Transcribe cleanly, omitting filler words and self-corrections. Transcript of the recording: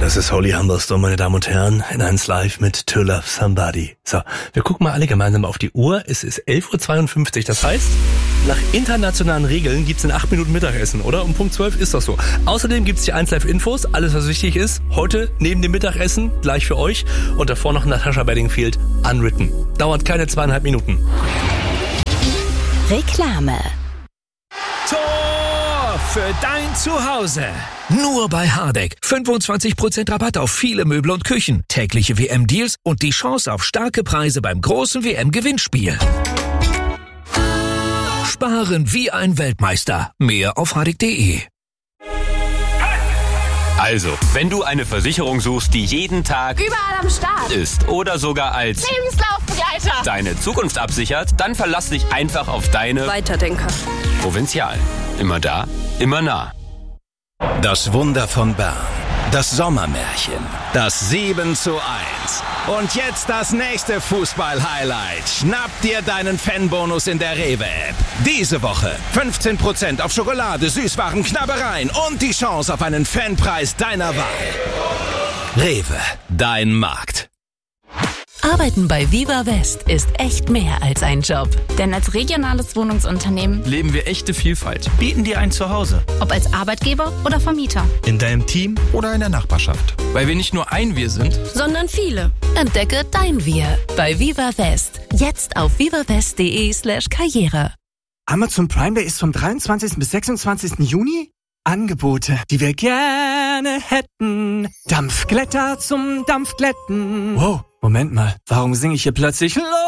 Das ist Holy Humberstorm, meine Damen und Herren, in 1 Live mit To Love Somebody. So, wir gucken mal alle gemeinsam auf die Uhr. Es ist 11.52 Uhr, das heißt, nach internationalen Regeln gibt's in 8 Minuten Mittagessen, oder? Um Punkt 12 ist das so. Außerdem gibt's die 1 Live Infos, alles was wichtig ist. Heute neben dem Mittagessen, gleich für euch. Und davor noch Natasha Bedingfield, Unwritten. Dauert keine 2,5 Minuten. Reklame. Tor für dein Zuhause. Nur bei Hardegg. 25% Rabatt auf viele Möbel und Küchen, tägliche WM-Deals und die Chance auf starke Preise beim großen WM-Gewinnspiel. Sparen wie ein Weltmeister. Mehr auf hardegg.de. Also, wenn du eine Versicherung suchst, die jeden Tag überall am Start ist oder sogar als Lebenslaufbegleiter deine Zukunft absichert, dann verlass dich einfach auf deine Weiterdenker. Provinzial. Immer da, immer nah. Das Wunder von Bern. Das Sommermärchen. Das 7:1. Und jetzt das nächste Fußball-Highlight. Schnapp dir deinen Fanbonus in der Rewe-App. Diese Woche 15% auf Schokolade, Süßwaren, Knabbereien und die Chance auf einen Fanpreis deiner Wahl. Rewe, dein Markt. Arbeiten bei Viva West ist echt mehr als ein Job. Denn als regionales Wohnungsunternehmen leben wir echte Vielfalt, bieten dir ein Zuhause. ob als Arbeitgeber oder Vermieter, In deinem Team oder in der Nachbarschaft. Weil wir nicht nur ein Wir sind. sondern viele. Entdecke dein Wir bei Viva West. Jetzt auf vivawest.de/Karriere. Amazon Prime Day ist vom 23. bis 26. Juni. Angebote, die wir gerne hätten. Dampfglätter zum Dampfglätten. Wow, Moment mal, warum singe ich hier plötzlich